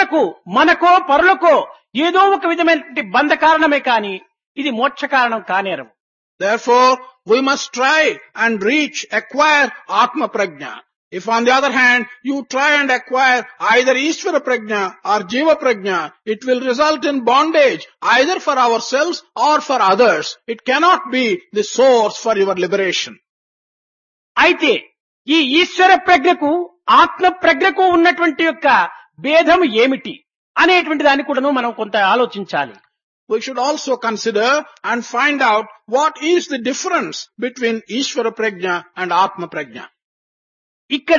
తుదకు మనకో పరులకో ఏదో ఒక విధమైనటువంటి బంధ కారణమే కాని ఇది మోక్ష కారణం కానేరవు. Therefore, we must try and acquire Atma Prajna. If on the other hand, you try and acquire either Ishvara Prajna or Jiva Prajna, it will result in bondage either for ourselves or for others. It cannot be the source for your liberation. అయితే ఈ ఈశ్వర ప్రజ్ఞకు ఆత్మ ప్రజ్ఞకు ఉన్నటువంటి యొక్క భేదం ఏమిటి అనేటువంటి దాన్ని కూడాను మనం కొంత ఆలోచించాలి. We should also consider and find out what is the difference between Ishvara Prajna and Atma Prajna. ఇక్కడ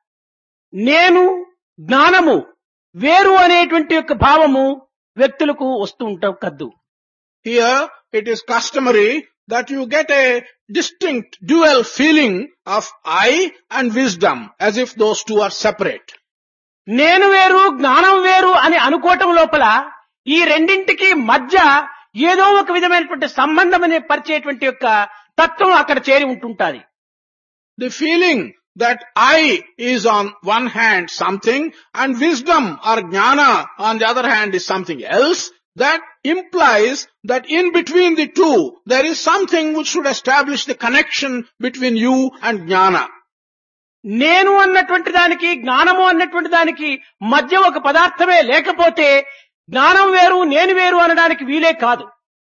నేను జ్ఞానము వేరు అనేటువంటి యొక్క భావము వ్యక్తులకు వస్తూ ఉంటాం కద్దు. Here it is customary that you get a distinct dual feeling of I and wisdom as if those two are separate. నేను వేరు జ్ఞానం వేరు అని అనుకోవటం లోపల ఈ రెండింటికి మధ్య ఏదో ఒక విధమైనటువంటి సంబంధం అనే పరిచేటువంటి యొక్క తత్వం అక్కడ చేరి ఉంటుంటాది. The feeling that I is on one hand something and wisdom or jnana on the other hand is something else, that implies that in between the two there is something which should establish the connection between you and jnana. నేను అన్నటువంటి దానికి జ్ఞానము అన్నటువంటి దానికి మధ్య ఒక పదార్థమే లేకపోతే జ్ఞానం వేరు నేను వేరు అనడానికి వీలే కాదు.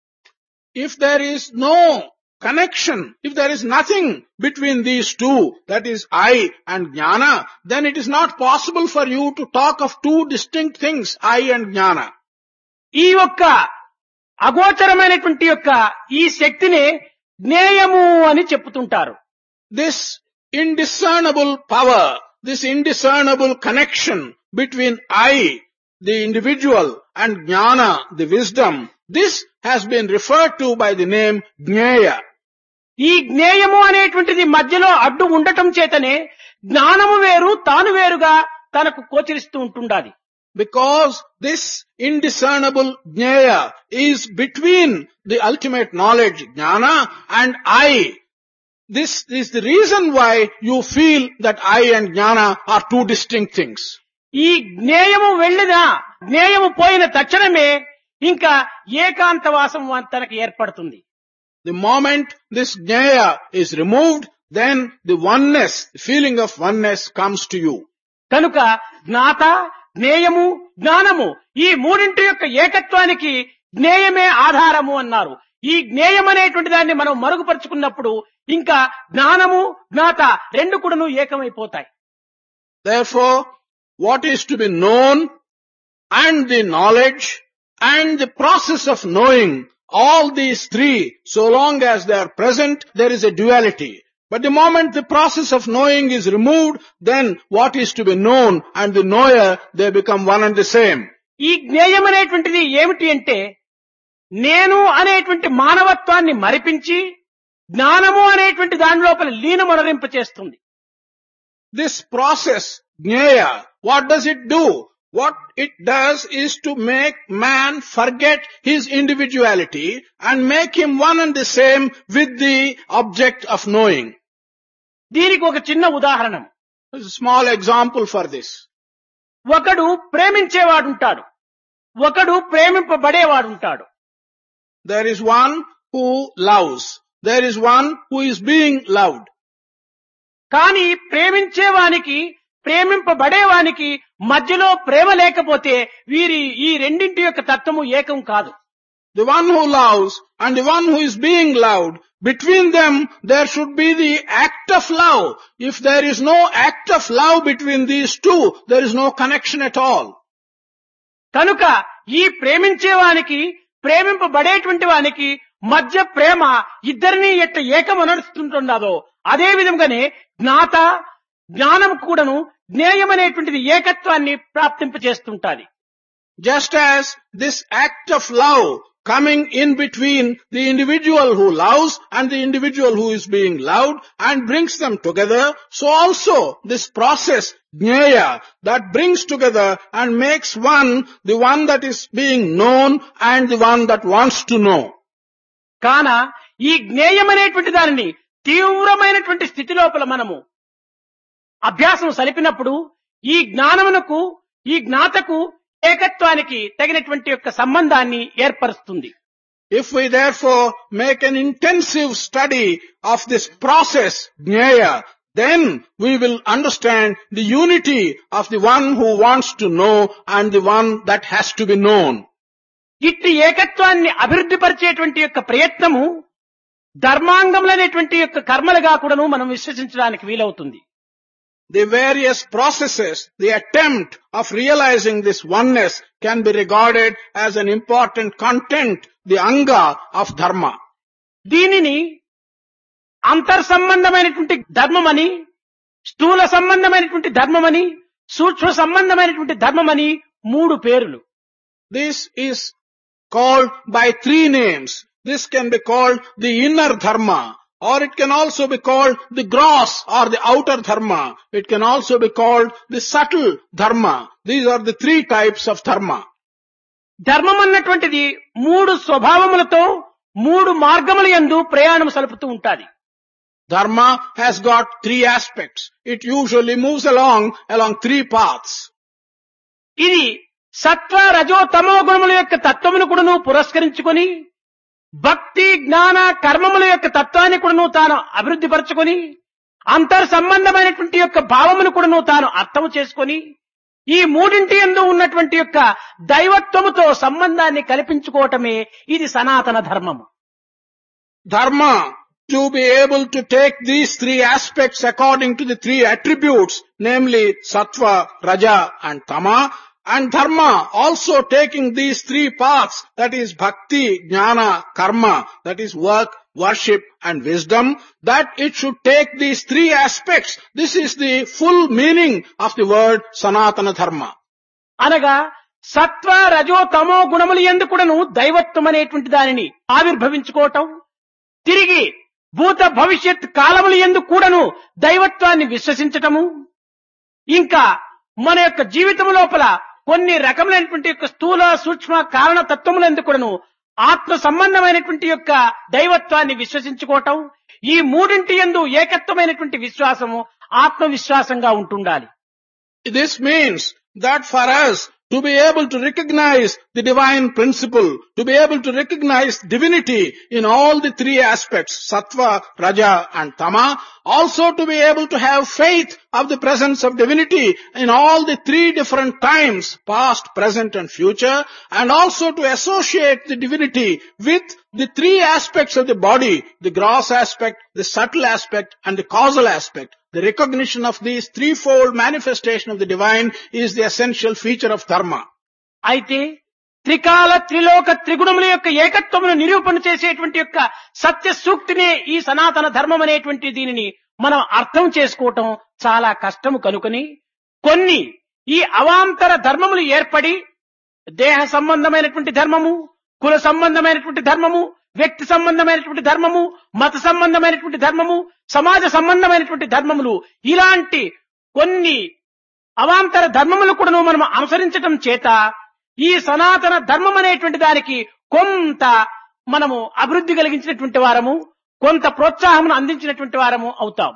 If there is no connection, if there is nothing between these two, that is I and jnana, then it is not possible for you to talk of two distinct things, I and jnana. ఈ యొక్క అగోచరమైనటువంటి యొక్క ఈ శక్తిని జ్ఞేయము అని చెప్పుతుంటారు. This indiscernible power, this indiscernible connection between I, the individual, and jnana, the wisdom, this has been referred to by the name Jnaya. ఈ జ్ఞేయము అనేటువంటిది మధ్యలో అడ్డు ఉండటం చేతనే జ్ఞానము వేరు తాను వేరుగా తనకు గోచరిస్తూ ఉంటుండాలి. Because this indiscernible Jnaya is between the ultimate knowledge, Jnana, and I. This is the reason why you feel that I and Jnana are two distinct things. ఈ జ్ఞేయము వెళ్ళినా జ్ఞేయము పోయిన తక్షణమే ఇంకా ఏకాంతవాసం తనకు ఏర్పడుతుంది. The moment this Jnaya is removed, then the oneness, the feeling of oneness comes to you. కనుక జ్ఞాత జ్ఞేయము జ్ఞానము ఈ మూడింటి యొక్క ఏకత్వానికి జ్ఞేయమే ఆధారము అన్నారు. ఈ జ్ఞేయం అనేటువంటి దాన్ని మనం మరుగుపరుచుకున్నప్పుడు ఇంకా జ్ఞానము జ్ఞాత రెండు కూడాను ఏకమైపోతాయి. Therefore, what is to be known and the knowledge and the process of knowing, all these three, so long as they are present, there is a duality. But the moment the process of knowing is removed, then what is to be known and the knower, they become one and the same. ఈ జ్ఞేయం అనేటువంటిది ఏమిటి అంటే నేను అనేటువంటి మానవత్వాన్ని మరిపించి జ్ఞానము అనేటువంటి దాని లోపల లీనమొనరింప చేస్తుంది. This process, Jnaya, what does it do? What it does is to make man forget his individuality and make him one and the same with the object of knowing. దీనికి ఒక చిన్న ఉదాహరణ. There's a small example for this. ఒకడు ప్రేమించేవాడుంటాడు, ఒకడు ప్రేమింపబడేవాడుంటాడు. There is one who loves. There is one who is being loved. కానీ ప్రేమించేవానికి ప్రేమింపబడేవానికి మధ్యలో ప్రేమ లేకపోతే వీరి ఈ రెండింటి యొక్క తత్వము ఏకం కాదు. The one who loves and the one who is being loved, between them there should be the act of love. If there is no act of love between these two, there is no connection at all. కనుక ఈ ప్రేమించేవానికి ప్రేమింపబడేటువంటి వానికి మధ్య ప్రేమ ఇద్దరిని ఎట్ట ఏకమనరుస్తుంటున్నదో అదే విధంగానే జ్ఞాత జ్ఞానం కూడాను జ్ఞేయమనేటువంటిది ఏకత్వాన్ని ప్రాప్తింపచేస్తుంటాది. Just as this act of love coming in between the individual who loves and the individual who is being loved and brings them together, so also this process, Jnaya, that brings together and makes one, the one that is being known and the one that wants to know. కాన ఈ జ్ఞేయమనేటువంటి దానిని తీవ్రమైనటువంటి స్థితి లోపల మనము అభ్యాసం సలిపినప్పుడు ఈ జ్ఞానమునకు ఈ జ్ఞాతకు ఏకత్వానికి తగినటువంటి యొక్క సంబంధాన్ని ఏర్పరుస్తుంది. If we therefore make an intensive study of this process, Jnaya, then we will understand the unity of the one who wants to know and the one that has to be known. ఇట్టి ఏకత్వాన్ని అభివృద్ధి పరిచేటువంటి యొక్క ప్రయత్నము ధర్మాంగములనేటువంటి యొక్క కర్మలుగా కూడాను మనం విశ్వసించడానికి వీలవుతుంది. The various processes, the attempt of realizing this oneness can be regarded as an important content, the anga of dharma. దీనిని అంతర్సంబంధమైనటువంటి ధర్మమని, స్థూల సంబంధమైనటువంటి ధర్మమని, సూక్ష్మ సంబంధమైనటువంటి ధర్మమని మూడు పేరులు. This is called by three names. This can be called the inner dharma, or it can also be called the gross or the outer dharma. It can also be called the subtle dharma. These are the three types of dharma. ధర్మం అన్నటువంటిది మూడు స్వభావములతో మూడు మార్గముల యందు ప్రయాణం సలుపుతూ ఉంటాది. Dharma has got three aspects. It usually moves along three paths. ఇది సత్వ రజో తమో గుణముల యొక్క తత్వమును కూడాను పురస్కరించుకొని భక్తి జ్ఞాన కర్మముల యొక్క తత్వాన్ని కూడాను తాను అభివృద్ధి పరచుకొని అంతర్ సంబంధమైనటువంటి యొక్క భావమును కూడాను తాను అర్థం చేసుకొని ఈ మూడింటి యందు ఉన్నటువంటి యొక్క దైవత్వముతో సంబంధాన్ని కల్పించుకోవటమే ఇది సనాతన ధర్మము. Dharma, to be able to take these three aspects according to the three attributes, namely sattva, raja and tama, and dharma also taking these three paths, that is bhakti, jnana, karma, that is work, worship and wisdom, that it should take these three aspects. This is the full meaning of the word sanatana dharma. అనగా సత్వ రజో తమో గుణముల యందు కూడాను దైవత్వం అనేటువంటి దానిని ఆవిర్భవించుకోవటం, తిరిగి భూత భవిష్యత్ కాలముల యందు కూడాను దైవత్వాన్ని విశ్వసించటము, ఇంకా మన యొక్క జీవితం లోపల కొన్ని రకములైనటువంటి యొక్క స్థూల సూక్ష్మ కారణ తత్వములందు కూడాను ఆత్మ సంబంధమైనటువంటి యొక్క దైవత్వాన్ని విశ్వసించుకోవటం, ఈ మూడింటి యందు ఏకత్వమైనటువంటి విశ్వాసము ఆత్మవిశ్వాసంగా ఉంటుండాలి. This means that for us to be able to recognize the divine principle, to be able to recognize divinity in all the three aspects, sattva, raja and tama, also to be able to have faith of the presence of divinity in all the three different times, past, present and future, and also to associate the divinity with the three aspects of the body, the gross aspect, the subtle aspect and the causal aspect. The recognition of these threefold manifestation of the divine is the essential feature of dharma. అయితే త్రికాల త్రిలోక త్రిగుణముల యొక్క ఏకత్వమును నిరూపణ చేసేటువంటి యొక్క సత్య సూక్తినే ఈ సనాతన ధర్మం అనేటువంటి దీనిని మనం అర్థం చేసుకోవటం చాలా కష్టము కనుకొని కొన్ని ఈ అవాంతర ధర్మములు ఏర్పడి దేహ సంబంధమైనటువంటి ధర్మము, కుల సంబంధమైనటువంటి ధర్మము, వ్యక్తి సంబంధమైనటువంటి ధర్మము, మత సంబంధమైనటువంటి ధర్మము, సమాజ సంబంధమైనటువంటి ధర్మములు, ఇలాంటి కొన్ని అవాంతర ధర్మములు కూడా మనం అనుసరించటం చేత ఈ సనాతన ధర్మం అనేటువంటి దానికి కొంత మనము అభివృద్ధి కలిగించినటువంటి వారము, కొంత ప్రోత్సాహమును అందించినటువంటి వారము అవుతాం.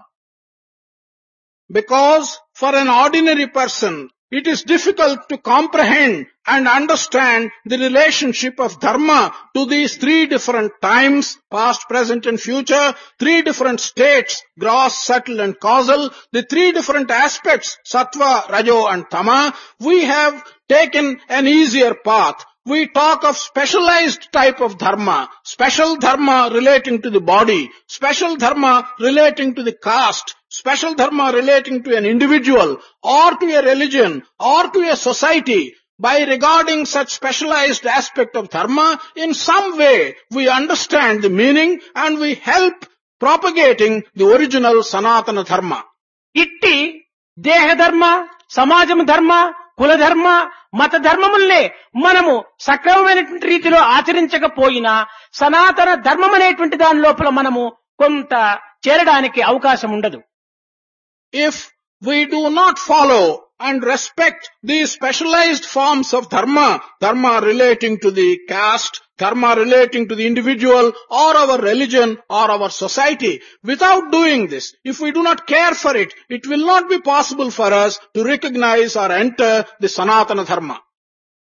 Because for an ordinary person, it is difficult to comprehend and understand the relationship of dharma to these three different times, past, present and future, three different states, gross, subtle and causal, the three different aspects, sattva, rajo and tama. We have taken an easier path. We talk of specialized type of dharma, special dharma relating to the body, special dharma relating to the caste, special dharma relating to an individual or to a religion or to a society. By regarding such specialized aspect of dharma, in some way we understand the meaning and we help propagating the original Sanatana dharma. ఇట్టి దేహ ధర్మ, సమాజం ధర్మ, కుల ధర్మ, మత ధర్మములనే మనము సక్రమమైనటువంటి రీతిలో ఆచరించకపోయినా సనాతన ధర్మం అనేటువంటి దాని లోపల మనము కొంత చేరడానికి అవకాశం ఉండదు. If we do not follow and respect these specialized forms of dharma, dharma relating to the caste, dharma relating to the individual or our religion or our society, without doing this, if we do not care for it, it will not be possible for us to recognize or enter the Sanatana dharma.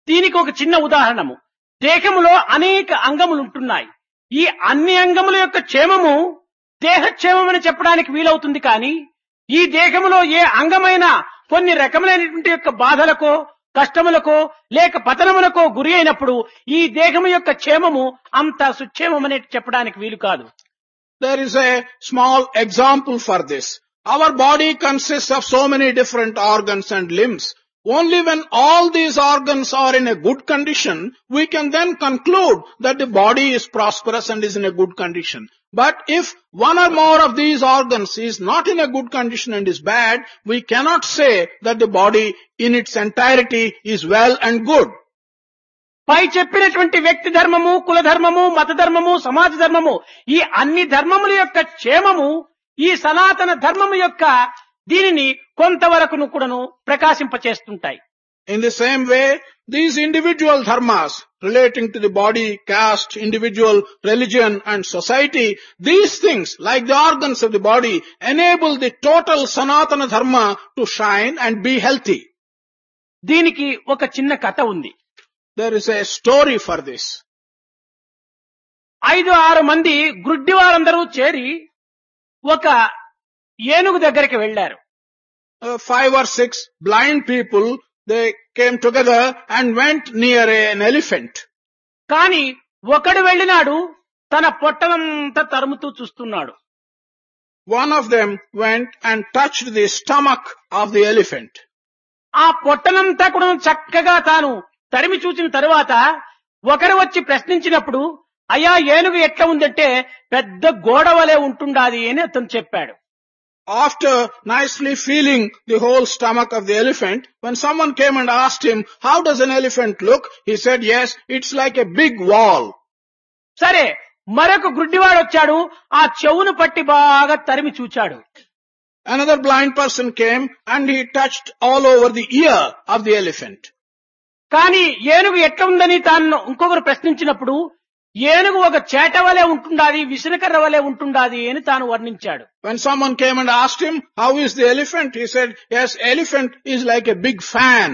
దీనికి ఒక చిన్న ఉదాహరణము. దేహములో అనేక అంగములు ఉంటున్నాయి. ఈ అన్ని అంగముల యొక్క క్షేమము దేహక్షేమం అని చెప్పడానికి వీలవుతుంది. కానీ ఈ దేహములో ఏ అంగమైనా కొన్ని రకములైనటువంటి యొక్క బాధలకో కష్టములకో లేక పతనములకో గురి అయినప్పుడు ఈ దేహము యొక్క క్షేమము అంత సుక్షేమం అనేది చెప్పడానికి వీలు కాదు. There is a small example for this. Our body consists of so many different organs and limbs. Only when all these organs are in a good condition, we can then conclude that the body is prosperous and is in a good condition. But if one or more of these organs is not in a good condition and is bad, we cannot say that the body in its entirety is well and good. పై చెప్పినటువంటి వ్యక్తి ధర్మము, కుల ధర్మము, మత ధర్మము, సమాజ ధర్మము, ఈ అన్ని ధర్మముల యొక్క క్షేమము ఈ సనాతన ధర్మము యొక్క దీనిని కొంతవరకును కూడాను ప్రకాశింపచేస్తుంటాయి. In the same way, these individual dharmas relating to the body, caste, individual, religion and society, these things like the organs of the body enable the total Sanatana Dharma to shine and be healthy. దీనికి ఒక చిన్న కథ ఉంది. There is a story for this. 5-6 మంది గ్రుడ్డి వారందరూ చేరి ఒక ఏనుగు దగ్గరికి వెళ్లారు. 5 or 6 blind people, they came together and went near an elephant. కానీ ఒకడు వెళ్ళినాడు, తన పొట్టనంతా తరుముతూ చూస్తున్నాడు. One of them went and touched the stomach of the elephant. ఆ పొట్టనంతా కూడా చక్కగా తాను తరిమి చూసిన తరువాత ఒకరు వచ్చి ప్రశ్నించినప్పుడు, అయ్యా ఏనుగు ఎట్లా ఉందంటే పెద్ద గోడ వలె ఉంటుండాది అని అతను చెప్పాడు. After nicely feeling the whole stomach of the elephant, when someone came and asked him, how does an elephant look? He said, yes, it's like a big wall. సరే, మరొక గుడ్డివాడు వచ్చాడు, ఆ చెవును పట్టి బాగా తరిమి చూచాడు. Another blind person came and he touched all over the ear of the elephant. కానీ ఏనుగు ఎట్లా ఉందని తాను ఇంకొకరు ప్రశ్నించినప్పుడు, ఏనుగు ఒక చేట వలె ఉంటుండాది, విసనకర్ర వలె ఉంటుండాది అని తాను వర్ణించాడు. When someone came and asked him, how is the elephant? He said, yes, elephant is like a big fan.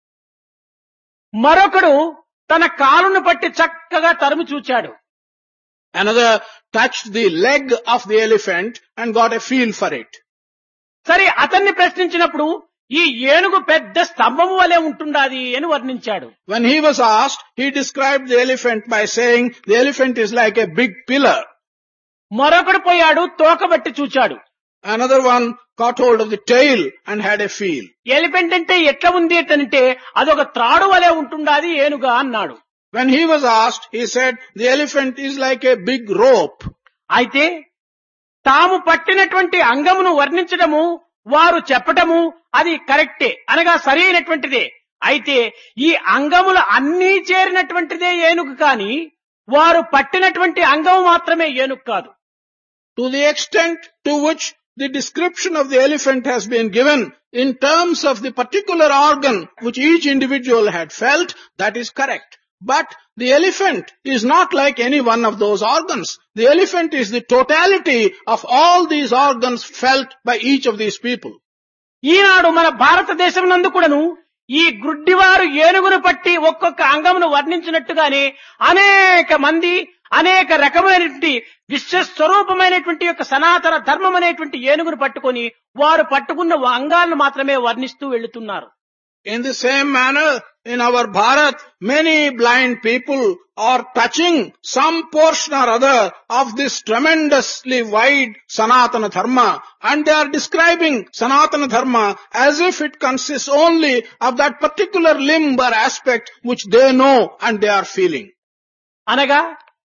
మరొకడు తన కాలును పట్టి చక్కగా తరిమి చూచాడు. Another touched the leg of the elephant and got a feel for it. సరే, అతన్ని ప్రశ్నించినప్పుడు ఈ ఏనుగు పెద్ద స్తంభము వలె ఉంటుండాది అని వర్ణించాడు. When he was asked, he described the elephant by saying the elephant is like a big pillar. మరొకడు పోయాడు, తోక బట్టి చూచాడు. Another one caught hold of the tail and had a feel. Elephant అంటే ఎట్లా ఉంది అంటే అదొక త్రాడు వలె ఉంటుండాది ఏనుగా అన్నాడు. When he was asked, he said the elephant is like a big rope. అయితే తాము పట్టినటువంటి అంగమును వర్ణించడము, వారు చెప్పటము అది కరెక్టే, అనగా సరి అయినటువంటిదే. అయితే ఈ అంగములు అన్నీ చేరినటువంటిదే ఏనుగు, కాని వారు పట్టినటువంటి అంగము మాత్రమే ఏనుగు కాదు. To the extent to which the description of the elephant has been given in terms of the particular organ which each individual had felt, that is correct. But the elephant is not like any one of those organs. The elephant is the totality of all these organs felt by each of these people. ఈనాడు మన భారతదేశం నందు కూడాను ఈ గ్రుడ్డివారు ఏనుగును పట్టి ఒక్కొక్క అంగమును వర్ణించినట్టుగానే అనేక మంది అనేక రకమైనటువంటి విశ్వస్వరూపమైనటువంటి యొక్క సనాతన ధర్మం అనేటువంటి ఏనుగును పట్టుకొని వారు పట్టుకున్న అంగాలను మాత్రమే వర్ణిస్తూ వెళ్తున్నారు. In the same manner, in our Bharat, many blind people are touching some portion or other of this tremendously wide Sanatana Dharma, and they are describing Sanatana Dharma as if it consists only of that particular limb or aspect which they know and they are feeling. అనగా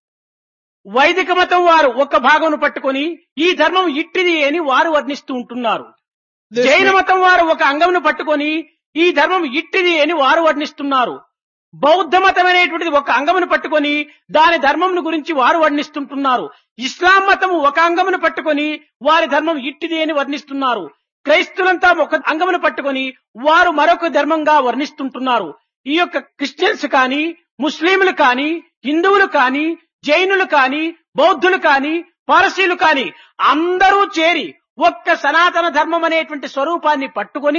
వైదిక మతం వారు ఒక భాగమును పట్టుకొని ఈ ధర్మం ఇట్టిది అని వారు వర్ణిస్తూ ఉంటున్నారు. జైన మతం వారు ఒక అంగమును పట్టుకొని ఈ ధర్మం ఇట్టిది అని వారు వర్ణిస్తున్నారు. బౌద్ధ మతం అనేటువంటిది ఒక అంగమును పట్టుకొని దాని ధర్మమును గురించి వారు వర్ణిస్తుంటున్నారు. ఇస్లాం మతము ఒక అంగమును పట్టుకొని వారి ధర్మం ఇట్టిది అని వర్ణిస్తున్నారు. క్రైస్తులంతా ఒక అంగమును పట్టుకొని వారు మరొక ధర్మంగా వర్ణిస్తుంటున్నారు. ఈ యొక్క క్రిస్టియన్స్ కానీ, ముస్లింలు కానీ, హిందువులు కానీ, జైనులు కానీ, బౌద్ధులు కానీ, పారసీలు కానీ అందరూ చేరి ఒక్క సనాతన ధర్మం అనేటువంటి స్వరూపాన్ని పట్టుకొని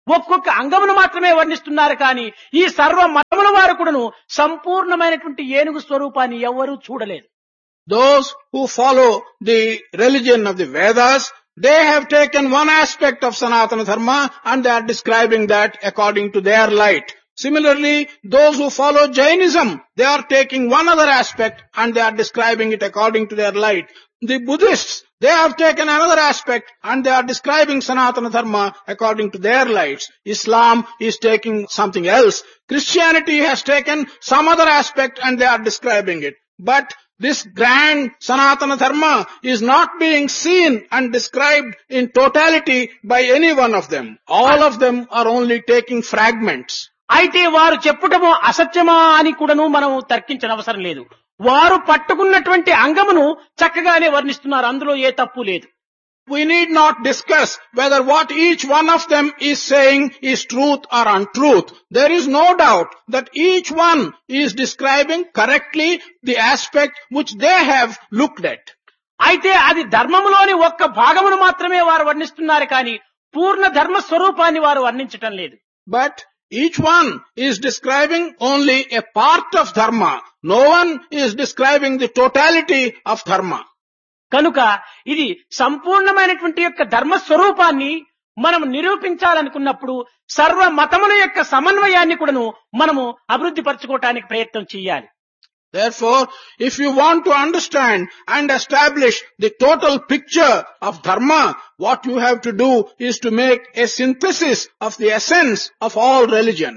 ఒక్కొక్క అంగమును మాత్రమే వర్ణిస్తున్నారు కానీ ఈ సర్వ మతముల వారు కూడాను సంపూర్ణమైనటువంటి ఏనుగు స్వరూపాన్ని ఎవ్వరూ చూడలేదు. Those who follow the religion of the Vedas, they have taken one aspect of Sanatana Dharma and they are describing that according to their light. Similarly, those who follow Jainism, they are taking one other aspect and they are describing it according to their light. The Buddhists, they have taken another aspect and they are describing Sanatana Dharma according to their lights. Islam is taking something else. Christianity has taken some other aspect and they are describing it. But this grand Sanatana Dharma is not being seen and described in totality by any one of them. All of them are only taking fragments. అయితే వారు చెప్పుటము అసత్యమా అని కూడాను మనం తర్కించనవసరం లేదు. వారు పట్టుకున్నటువంటి అంగమును చక్కగానే వర్ణిస్తున్నారు, అందులో ఏ తప్పు లేదు. We need not discuss whether what each one of them is saying is truth or untruth. There is no doubt that each one is describing correctly the aspect which they have looked at. అయితే అది ధర్మములోని ఒక్క భాగమును మాత్రమే వారు వర్ణిస్తున్నారు కానీ పూర్ణ ధర్మ స్వరూపాన్ని వారు వర్ణించటం లేదు. But each one is describing only a part of dharma. No one is describing the totality of dharma. కనుక ఇది సంపూర్ణమైనటువంటి యొక్క ధర్మ స్వరూపాన్ని మనం నిరూపించాలనుకున్నప్పుడు సర్వ మతముల యొక్క సమన్వయాన్ని కూడాను మనము అభివృద్ధి పరచుకోవటానికి ప్రయత్నం చేయాలి. Therefore, if you want to understand and establish the total picture of dharma, what you have to do is to make a synthesis of the essence of all religions.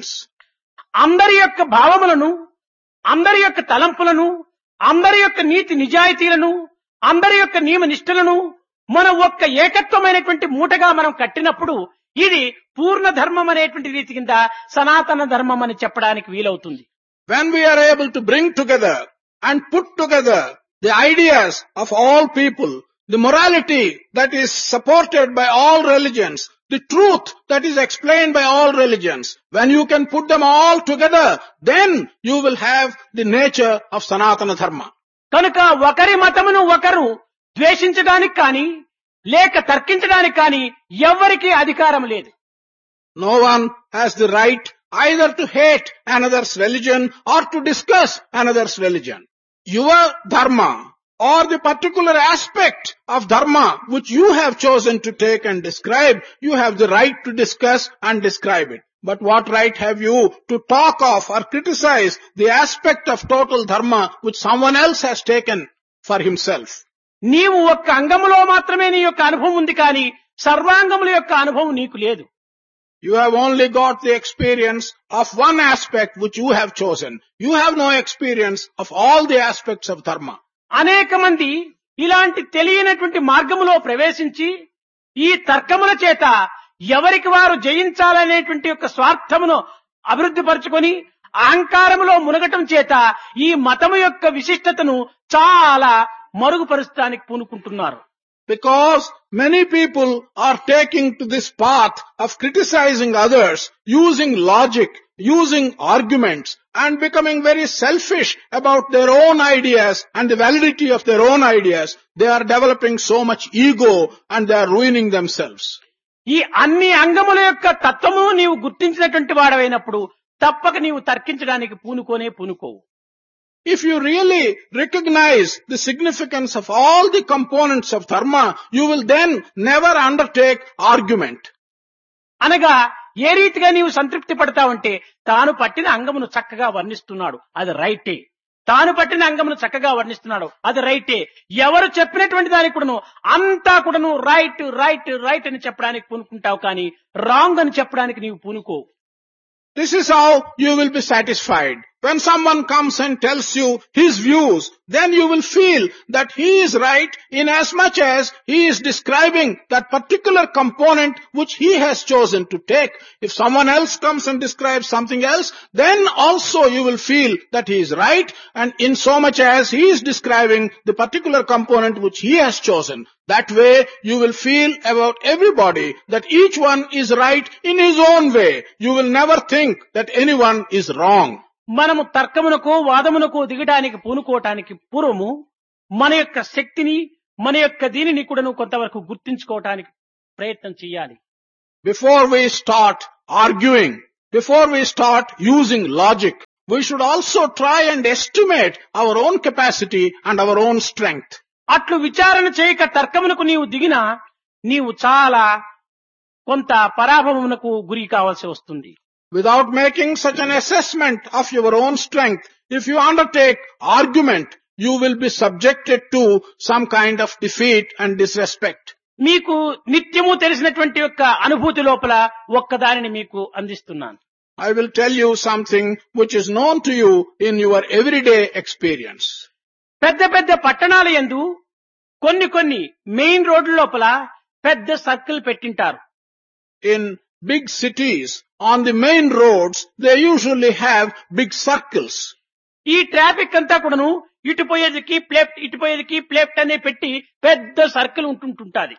అందరి యొక్క భావములను, అందరి యొక్క తలంపులను, అందరి యొక్క నీతి నిజాయితీలను, అందరి యొక్క నియమ నిష్ఠలను మనం ఒక్క ఏకత్వమైనటువంటి మూటగా మనం కట్టినప్పుడు ఇది పూర్ణ ధర్మం అనేటువంటి రీతి కింద సనాతన ధర్మం అని చెప్పడానికి వీలవుతుంది. When we are able to bring together and put together the ideas of all people, the morality that is supported by all religions, the truth that is explained by all religions, when you can put them all together, then you will have the nature of Sanatana Dharma. కనుక ఒకరి మతమును ఒకరు ద్వేషించడానికి కానీ లేక తర్కించడానికి కానీ ఎవ్వరికీ అధికారం లేదు. No one has the right either to hate another's religion or to discuss another's religion. Your dharma or the particular aspect of dharma which you have chosen to take and describe, you have the right to discuss and describe it. But what right have you to talk of or criticize the aspect of total dharma which someone else has taken for himself? నీవు ఒక్క అంగములో మాత్రమే నీ యొక్క అనుభవం ఉంది కానీ సర్వాంగముల యొక్క అనుభవం నీకు లేదు. You have only got the experience of one aspect which you have chosen. You have no experience of all the aspects of dharma. అనేక మంది ఇలాంటి తెలియనటువంటి మార్గములో ప్రవేశించి ఈ తర్కముల చేత ఎవరికి వారు జయించాలనేటువంటి యొక్క స్వార్థమును అభివృద్ధి పరుచుకొని అహంకారములో మునగటం చేత ఈ మతము యొక్క విశిష్టతను చాలా మరుగుపరుస్తానికి పూనుకుంటున్నారు. Because many people are taking to this path of criticizing others, using logic, using arguments, and becoming very selfish about their own ideas and the validity of their own ideas. They are developing so much ego and they are ruining themselves. ఈ అన్ని అంగముల యొక్క తత్వము నీవు గుర్తించినటువంటి వాడవైనప్పుడు తప్పక నీవు తర్కించడానికి పూనుకోవు. If you really recognize the significance of all the components of dharma, you will then never undertake argument. అనగా ఏ రీతిగా నీవు సంతృప్తి పడతావంటే తాను పట్టిన అంగమును చక్కగా వర్ణిస్తున్నాడు, అది రైటే. తాను పట్టిన అంగమును చక్కగా వర్ణిస్తున్నాడు, అది రైటే. ఎవరు చెప్పినటువంటి దానికి కూడాను అంతా కూడాను రైట్ రైట్ రైట్ అని చెప్పడానికి పూనుకుంటావు కానీ రాంగ్ అని చెప్పడానికి నీవు పూనుకోవు. This is how you will be satisfied. When someone comes and tells you his views, then you will feel that he is right in as much as he is describing that particular component which he has chosen to take. If someone else comes and describes something else, then also you will feel that he is right, and in so much as he is describing the particular component which he has chosen. That way you will feel about everybody that each one is right in his own way. You will never think that anyone is wrong. మనము తర్కమునకు వాదమునకు దిగడానికి పూనుకోవటానికి పూర్వము మన యొక్క శక్తిని మన యొక్క దీనిని కూడాను కొంతవరకు గుర్తించుకోవటానికి ప్రయత్నం చేయాలి. Before we start arguing, before we start using logic, we should also try and estimate our own capacity and our own strength. అట్లు విచారణ చేయక తర్కమునకు నీవు దిగినా నీవు చాలా కొంత పరాభవమునకు గురి కావాల్సి వస్తుంది. Without making such an assessment of your own strength, if you undertake argument, you will be subjected to some kind of defeat and disrespect. మీకు నిత్యము తెలిసినటువంటి యొక్క అనుభూతి లోపల ఒక్కదానిని మీకు అందిస్తున్నాను. I will tell you something which is known to you in your everyday experience. పెద్ద పెద్ద పట్టణాల యందు కొన్ని మెయిన్ రోడ్ల లోపల పెద్ద circle పెట్టింటారు. In big cities, on the main roads, they usually have big circles. ఈ ట్రాఫిక్ అంతా కూడాను ఇటుపోయేదికి ప్లెఫ్ట్ ఇటుపోయేదికి ప్లెఫ్ట్ అనే పెట్టి పెద్ద సర్కిల్ ఉంటుంటాది.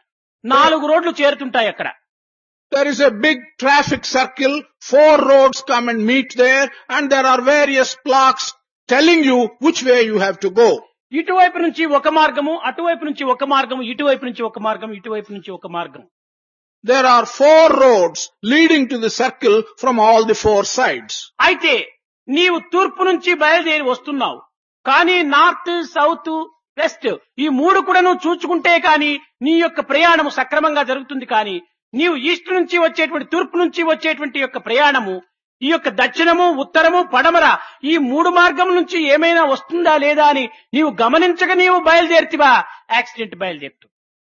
4 రోడ్లు చేరుతుంటాయి అక్కడ. There is a big traffic circle, 4 roads come and meet there, and there are various plaques telling you which way you have to go. ఇటువైపు నుంచి ఒక మార్గము, అటువైపు నుంచి ఒక మార్గము, ఇటువైపు నుంచి ఒక మార్గం, ఇటువైపు నుంచి ఒక మార్గం. There are 4 roads leading to the circle from all the 4 sides. అయితే నీవు తూర్పు నుంచి బయలుదేరి వస్తున్నావు, కానీ నార్త్, సౌత్, వెస్ట్ ఈ 3 కూడా నువ్వు చూచుకుంటే కానీ నీ యొక్క ప్రయాణము సక్రమంగా జరుగుతుంది. కానీ నీవు ఈస్ట్ నుంచి వచ్చేటువంటి తూర్పు నుంచి వచ్చేటువంటి యొక్క ప్రయాణము ఈ యొక్క దక్షిణము, ఉత్తరము, పడమర ఈ 3 మార్గం నుంచి ఏమైనా వస్తుందా లేదా అని నీవు గమనించక నీవు బయలుదేరితివా accident బయలుదేరుతూ.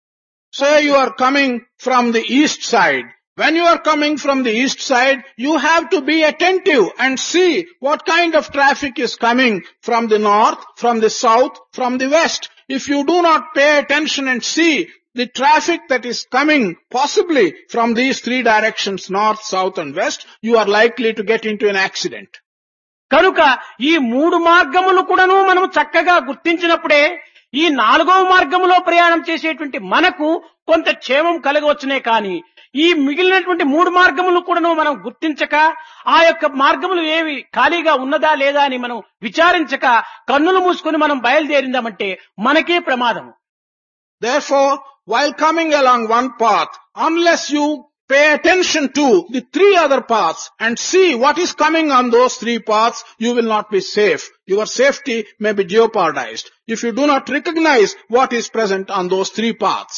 Say you are coming from the east side. When you are coming from the east side, you have to be attentive and see what kind of traffic is coming from the north, from the south, from the west. If you do not pay attention and see the traffic that is coming possibly from these 3 directions, north, south and west, you are likely to get into an accident. కనుక ఈ 3 మార్గములు కూడాను మనం చక్కగా గుర్తించినప్పుడే ఈ 4వ మార్గములో ప్రయాణం చేసేటువంటి మనకు కొంత క్షేమం కలగవచ్చునే కానీ ఈ మిగిలినటువంటి 3 మార్గములు కూడాను మనం గుర్తించక ఆ యొక్క మార్గములు ఏవి ఖాళీగా ఉన్నదా లేదా అని మనం విచారించక కన్నులు మూసుకొని మనం బయలుదేరిందామంటే మనకే ప్రమాదము. Therefore, while coming along one path, unless you pay attention to the 3 other paths and see what is coming on those 3 paths, you will not be safe. Your safety may be jeopardized if you do not recognize what is present on those 3 paths.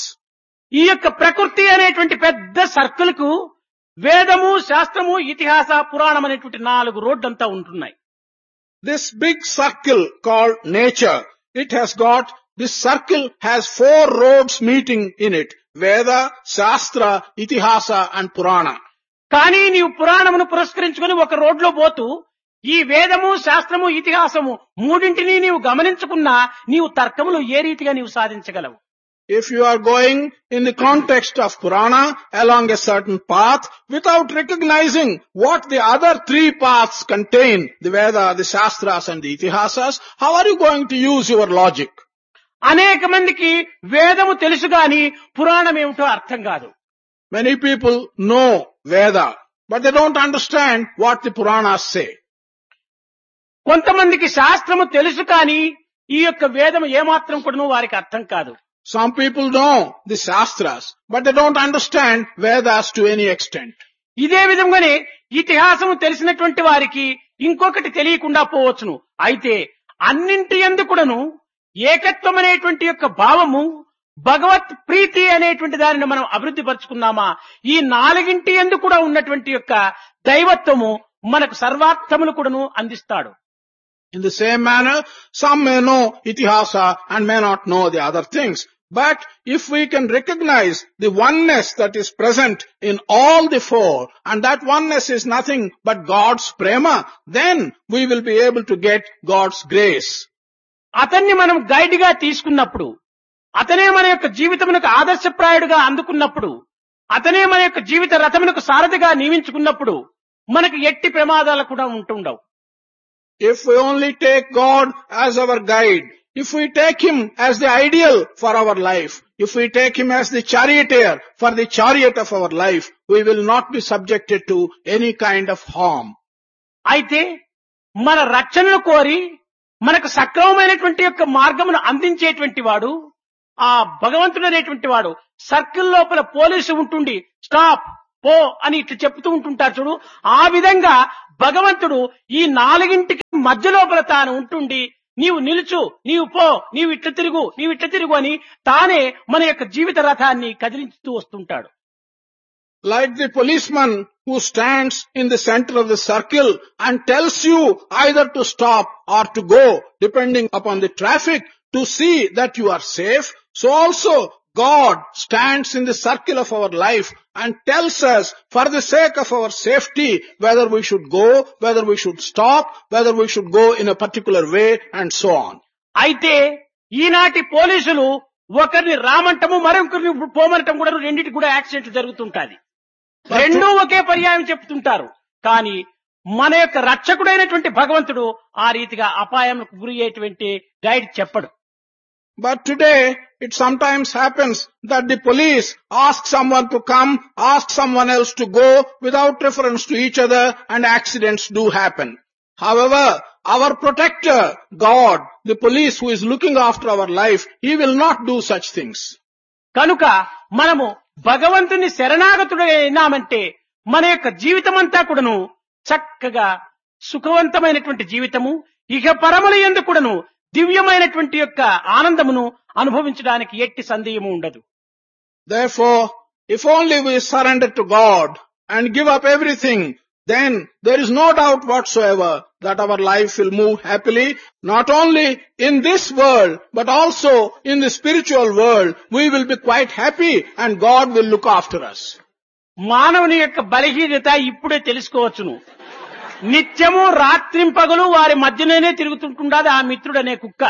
ఈ యొక్క ప్రకృతి అనేటువంటి పెద్ద circle కు వేదము, శాస్త్రము, ఇతిహాస, పురాణం అనేటువంటి 4 రోడ్లంతా ఉంటున్నాయి. This big circle called nature, this circle has 4 roads meeting in it. Veda, Shastra, Itihasa and Purana. కానీ నీవు పురాణమును పురస్కరించుకుని ఒక రోడ్లో పోతూ ఈ వేదము, శాస్త్రము, ఇతిహాసము 3ంటిని నీవు గమనించుకున్నా నీవు తర్కములు ఏ రీతిగా నీవు సాధించగలవు? If you are going in the context of Purana along a certain path without recognizing what the other 3 paths contain, the Veda, the Shastras and the Itihasas, how are you going to use your logic? అనేక మందికి వేదము తెలుసు గాని పురాణం ఏమిటో అర్థం కాదు. Many people know Veda, but they don't understand what the Puranas say. కొంతమందికి శాస్త్రము తెలుసు కానీ ఈ యొక్క వేదము ఏమాత్రం కూడా వారికి అర్థం కాదు. Some people know the Shastras, but they don't understand Vedas to any extent. ఇదే విధంగానే ఇతిహాసము తెలిసినటువంటి వారికి ఇంకొకటి తెలియకుండా పోవచ్చును. అయితే అన్నింటి యందు కూడాను ఏకత్వం అనేటువంటి యొక్క భావము, భగవత్ ప్రీతి అనేటువంటి దానిని మనం అభివృద్ధి పరుచుకున్నామా, ఈ 4ంటి యందు కూడా ఉన్నటువంటి యొక్క దైవత్వము మనకు సర్వార్థములు కూడాను అందిస్తాడు. In the same manner, some may know Itihasa and may not know the other things. But if we can recognize the oneness that is present in all the 4, and that oneness is nothing but God's prema, then we will be able to get God's grace. అతన్ని మనం guide గా తీసుకున్నప్పుడు, అతనే మన యొక్క జీవితమునకు ఆదర్శప్రాయుడుగా అందుకున్నప్పుడు, అతనే మన యొక్క జీవిత రథమునకు సారథిగా నియమించుకున్నప్పుడు మనకు ఎట్టి ప్రమాదాలు కూడా ఉంటుండవు. If we only take God as our guide, if we take Him as the ideal for our life, if we take Him as the charioteer for the chariot of our life, we will not be subjected to any kind of harm. అయితే మన రక్షణను కోరి మనకు సక్రమమైనటువంటి యొక్క మార్గమును అందించేటువంటి వాడు ఆ భగవంతుడు అనేటువంటి వాడు సర్కిల్ లోపల పోలీసు ఉంటుండి స్టాప్ పో అని ఇట్లా చెప్తూ ఉంటుంటారు చూడు. ఆ విధంగా భగవంతుడు ఈ నాలుగింటికి మధ్య లోపల తాను ఉంటుండి నీవు నిలుచు, నీవు పో, నీవు ఇట్ల తిరుగు, నీవు ఇట్ల తిరుగు అని తానే మన యొక్క జీవిత రథాన్ని కదిలించుతూ వస్తుంటాడు. Like the policeman who stands in the center of the circle and tells you either to stop or to go, depending upon the traffic, to see that you are safe, so also God stands in the circle of our life and tells us for the sake of our safety whether we should go, whether we should stop, whether we should go in a particular way and so on. అయితే ఈనాటి పోలీసులు ఒకరిని రామంటము మరొకరిని పోమనటం కూడా రెండింటికి కూడా యాక్సిడెంట్లు జరుగుతుంటాది. రెండూ ఒకే పర్యాయం చెప్తుంటారు. కానీ మన యొక్క రక్షకుడైనటువంటి భగవంతుడు ఆ రీతిగా అపాయంకు గురి అయ్యేటువంటి గైడ్ చెప్పడు. But today, it sometimes happens that the police ask someone to come, ask someone else to go without reference to each other, and accidents do happen. However, our protector, God, the police who is looking after our life, he will not do such things. కనుక మనము భగవంతుని శరణాగతుడైనామంటే మన యొక్క జీవితమంతా కూడాను చక్కగా సుఖవంతమైనటువంటి జీవితము, ఇహ పరముల యందు కూడాను దివ్యమైనటువంటి యొక్క ఆనందమును అనుభవించడానికి ఎట్టి సందేహము ఉండదు. Therefore, if only we surrender to God and give up everything, then there is no doubt whatsoever that our life will move happily, not only in this world, but also in the spiritual world. We will be quite happy and God will look after us. మానవుని యొక్క బలహీనత ఇప్పుడే తెలుసుకోవచ్చును. నిత్యము రాత్రింపగలు వారి మధ్యనే తిరుగుతుంటుండదు ఆ మిత్రుడనే కుక్క.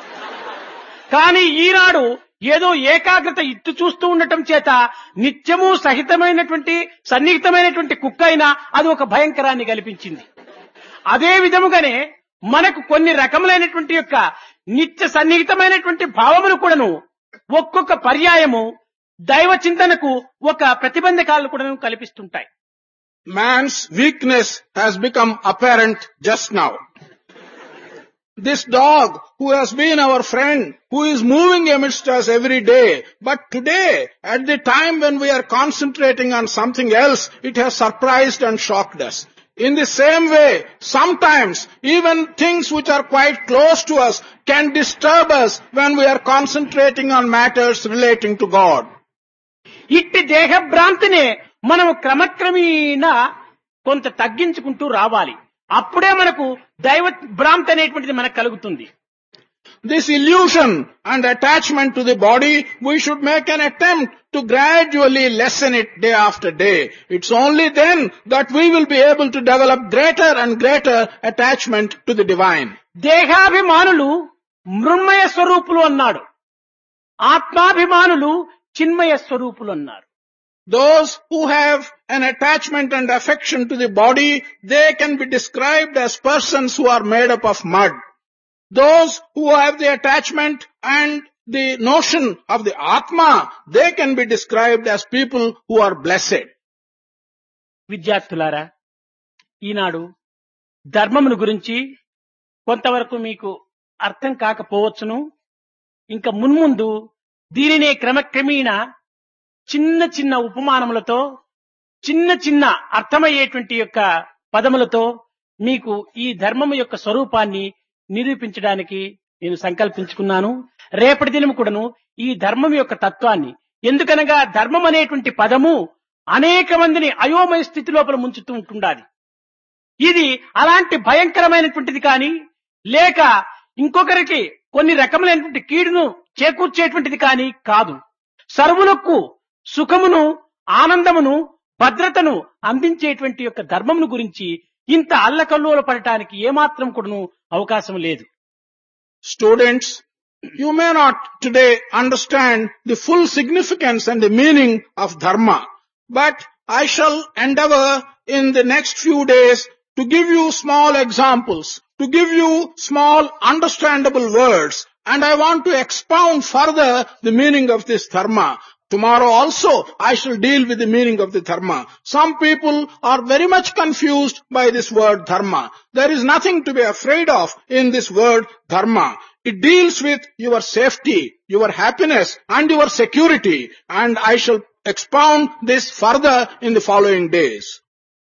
కానీ ఈనాడు ఏదో ఏకాగ్రత ఇత్తు చూస్తూ ఉండటం చేత నిత్యము సన్నిహితమైనటువంటి కుక్క అయినా అది ఒక భయంకరాన్ని కల్పించింది. అదే విధముగానే మనకు కొన్ని రకములైనటువంటి యొక్క నిత్య సన్నిహితమైనటువంటి భావములు కూడాను ఒక్కొక్క పర్యాయము దైవ చింతనకు ఒక ప్రతిబంధకాలను కూడా కల్పిస్తుంటాయి. Man's weakness has become apparent just now. This dog who has been our friend, who is moving amidst us every day, but today, at the time when we are concentrating on something else, it has surprised and shocked us. In the same way, sometimes even things which are quite close to us can disturb us when we are concentrating on matters relating to God. ఇట్టి దేహభ్రాంతినే మనం క్రమక్రమేణా కొంత తగ్గించుకుంటూ రావాలి. అప్పుడే మనకు దైవ భ్రాంతి అనేటువంటిది మనకు కలుగుతుంది. This illusion and attachment to the body, we should make an attempt to gradually lessen it day after day. It's only then that we will be able to develop greater and greater attachment to the divine. దేహాభిమానులు మృన్మయ స్వరూపులు అన్నాడు, ఆత్మాభిమానులు చిన్మయ స్వరూపులు అన్నారు. Those who have an attachment and affection to the body, they can be described as persons who are made up of mud. Those who have the attachment and the notion of the Atma, they can be described as people who are blessed. విద్యార్థులారా, ఈనాడు ధర్మమును గురించి కొంతవరకు మీకు అర్థం కాకపోవచ్చును. ఇంకా మున్ముందు దీనినే క్రమక్రమేణా చిన్న చిన్న ఉపమానములతో, చిన్న చిన్న అర్థమయ్యేటువంటి యొక్క పదములతో మీకు ఈ ధర్మము యొక్క స్వరూపాన్ని నిరూపించడానికి నేను సంకల్పించుకున్నాను. రేపటి దినము కూడాను ఈ ధర్మం యొక్క తత్వాన్ని, ఎందుకనగా ధర్మం అనేటువంటి పదము అనేక మందిని అయోమయ స్థితి లోపల ముంచుతూ ఉంటుండాలి. ఇది అలాంటి భయంకరమైనటువంటిది కానీ, లేక ఇంకొకరికి కొన్ని రకములైనటువంటి కీడును చేకూర్చేటువంటిది కానీ కాదు. సర్వులకు సుఖమును, ఆనందమును, భద్రతను అందించేటువంటి యొక్క ధర్మమును గురించి ఇంత అల్లకల్లోల పడటానికి ఏమాత్రం కూడాను అవకాశం లేదు. Students, you may not today understand the full significance and the meaning of dharma, but I shall endeavor in the next few days to give you small examples, to give you small understandable words, and I want to expound further the meaning of this dharma. Tomorrow also I shall deal with the meaning of the dharma. Some people are very much confused by this word dharma. There is nothing to be afraid of in this word dharma. It deals with your safety, your happiness and your security, and I shall expound this further in the following days.